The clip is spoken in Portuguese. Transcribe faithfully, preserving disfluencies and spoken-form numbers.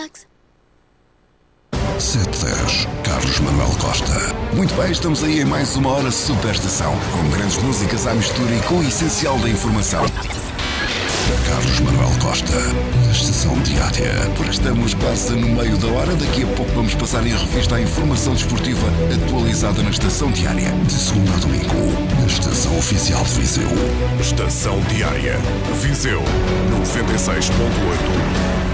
sete dez, Carlos Manuel Costa. Muito bem, estamos aí em mais uma hora super estação, com grandes músicas à mistura e com o essencial da informação. Carlos Manuel Costa, na estação diária. Porque estamos quase no meio da hora, daqui a pouco vamos passar em revista a informação desportiva atualizada na estação diária. De segunda a domingo, na estação oficial de Viseu. Estação diária, Viseu, noventa e seis ponto oito.